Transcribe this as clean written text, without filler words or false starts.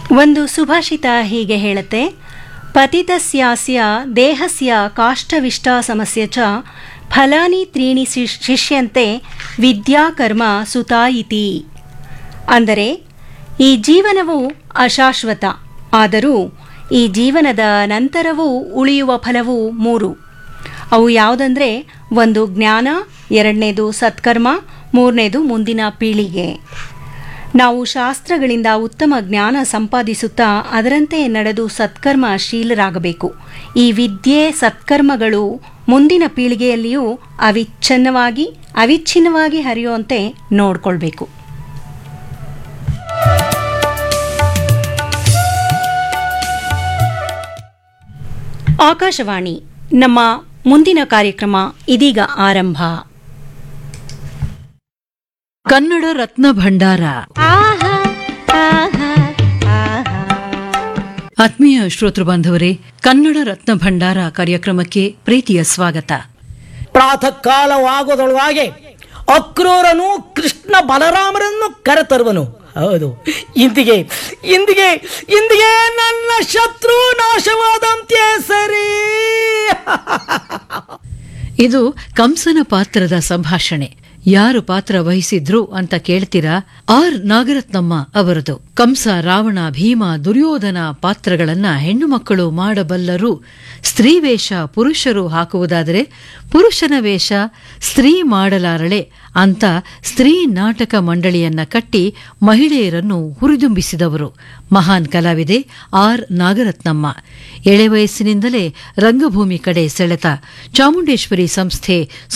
ಒಂದು ಸುಭಾಷಿತ ಹೀಗೆ ಹೇಳುತ್ತೆ, ಪತಿತಸ್ಯಾಸ್ಯ ದೇಹಸ್ಯ ಕಾಷ್ಟವಿಷ್ಟ ಸಮಸ್ಯೆ ಚ ಫಲಾನಿ ತ್ರೀಣಿ ಶಿಷ್ಯಂತೆ ವಿದ್ಯಾಕರ್ಮ ಸುತಾ ಇತಿ. ಅಂದರೆ ಈ ಜೀವನವು ಅಶಾಶ್ವತ, ಆದರೂ ಈ ಜೀವನದ ನಂತರವೂ ಉಳಿಯುವ ಫಲವು 3. ಅವು ಯಾವುದಂದರೆ, ಒಂದು ಜ್ಞಾನ, 2ನೇದು ಸತ್ಕರ್ಮ, 3ನೇದು ಮುಂದಿನ ಪೀಳಿಗೆ. ನಾವು ಶಾಸ್ತ್ರಗಳಿಂದ ಉತ್ತಮ ಜ್ಞಾನ ಸಂಪಾದಿಸುತ್ತಾ ಅದರಂತೆ ನಡೆದು ಸತ್ಕರ್ಮಶೀಲರಾಗಬೇಕು. ಈ ವಿದ್ಯೆ ಸತ್ಕರ್ಮಗಳು ಮುಂದಿನ ಪೀಳಿಗೆಯಲ್ಲಿಯೂ ಅವಿಚ್ಛಿನ್ನವಾಗಿ ಹರಿಯುವಂತೆ ನೋಡಿಕೊಳ್ಬೇಕು. ಆಕಾಶವಾಣಿ, ನಮ್ಮ ಮುಂದಿನ ಕಾರ್ಯಕ್ರಮ ಇದೀಗ ಆರಂಭ. ಕನ್ನಡ ರತ್ನ ಭಂಡಾರ. ಆತ್ಮೀಯ ಶ್ರೋತೃ ಬಾಂಧವರೇ, ಕನ್ನಡ ರತ್ನ ಭಂಡಾರ ಕಾರ್ಯಕ್ರಮಕ್ಕೆ ಪ್ರೀತಿಯ ಸ್ವಾಗತ. ಪ್ರಾತಃ ಕಾಲವಾಗೋದೊಳಗೆ ಅಕ್ರೂರನು ಕೃಷ್ಣ ಬಲರಾಮರನ್ನು ಕರೆತರುವನು. ಹೌದು, ಇಂದಿಗೆ ನನ್ನ ಶತ್ರು ನಾಶವಾದಂತೆ ಸರಿ. ಇದು ಕಂಸನ ಪಾತ್ರದ ಸಂಭಾಷಣೆ. ಯಾರು ಪಾತ್ರ ವಹಿಸಿದ್ರು ಅಂತ ಕೇಳ್ತೀರಾ? ಆರ್ ನಾಗರತ್ನಮ್ಮ ಅವರದು. ಕಂಸ, ರಾವಣ, ಭೀಮ, ದುರ್ಯೋಧನ ಪಾತ್ರಗಳನ್ನ ಹೆಣ್ಣು ಮಕ್ಕಳು ಮಾಡಬಲ್ಲರು. ಸ್ತ್ರೀ ವೇಷ ಪುರುಷರು ಹಾಕುವುದಾದರೆ ಪುರುಷನ ವೇಷ ಸ್ತ್ರೀ ಮಾಡಲಾರಳೆ ಅಂತ ಸ್ತ್ರೀ ನಾಟಕ ಮಂಡಳಿಯನ್ನ ಕಟ್ಟಿ ಮಹಿಳೆಯರನ್ನು ಹುರಿದುಂಬಿಸಿದವರು ಮಹಾನ್ ಕಲಾವಿದೆ ಆರ್ ನಾಗರತ್ನಮ್ಮ. ಎಳೆ ವಯಸ್ಸಿನಿಂದಲೇ ರಂಗಭೂಮಿ ಕಡೆ ಸೆಳೆತ. ಚಾಮುಂಡೇಶ್ವರಿ ಸಂಸ್ಥೆ